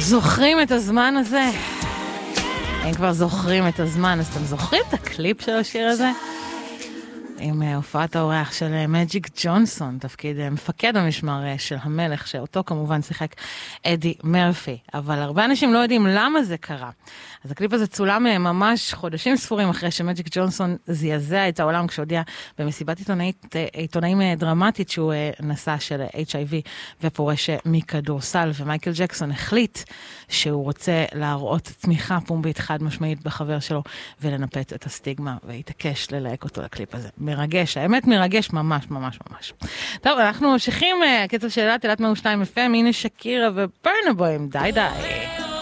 זוכרים את הזמן הזה? אם כבר זוכרים את הזמן, אז אתם זוכרים את הקליפ של השיר הזה? עם הופעת האורח של מג'יק ג'ונסון, תפקיד מפקד המשמר של המלך, שאותו כמובן שיחק אדי מרפי. אבל הרבה אנשים לא יודעים למה זה קרה. אז הקליפ הזה צולם ממש חודשים ספורים אחרי שמג'יק ג'ונסון זעזע את העולם כשהודיע במסיבת עיתונאים דרמטית שהוא נשא של HIV ופורש מכדורסל, ומייקל ג'קסון החליט שהוא רוצה להראות תמיכה פומבית חד משמעית בחבר שלו ולנפץ את הסטיגמה, והתעקש ללהק אותו לקליפ הזה. מרגש, האמת מרגש ממש ממש ממש. טוב, אנחנו ממשיכים, הקצב של אלת 102 FM, הנה שקירה וברנה בו עם די די.